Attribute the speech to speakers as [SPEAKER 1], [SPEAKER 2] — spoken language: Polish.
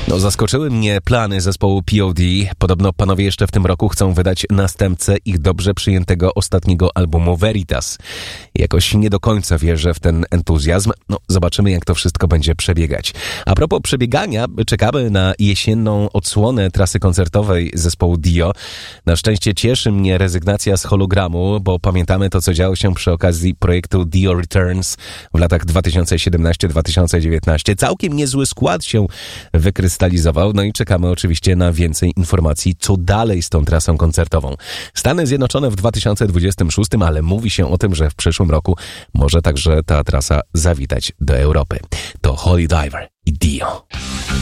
[SPEAKER 1] No, zaskoczyły mnie plany zespołu POD. Podobno panowie jeszcze w tym roku chcą wydać następcę ich dobrze przyjętego ostatniego albumu Veritas. Jakoś nie do końca wierzę w ten entuzjazm. No, zobaczymy, jak to wszystko będzie przebiegać. A propos przebiegania, czekamy na jesienną odsłonę trasy koncertowej zespołu Dio. Na szczęście cieszy mnie rezygnacja z hologramu, bo pamiętamy to, co działo się przy okazji projektu Dio Returns w latach 2017-2019. Całkiem niezły skład się wykrystalizował. No i czekamy oczywiście na więcej informacji, co dalej z tą trasą koncertową. Stany Zjednoczone w 2026, ale mówi się o tym, że w przyszłym roku może także ta trasa zawitać do Europy. To Holy Diver i Dio.